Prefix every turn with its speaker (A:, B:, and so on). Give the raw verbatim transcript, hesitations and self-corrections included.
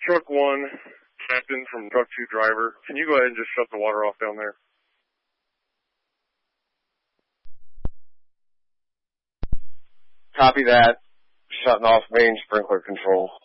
A: Truck one, captain from truck two driver. Can you go ahead and just shut the water off down there?
B: Copy that. Shutting off main sprinkler control.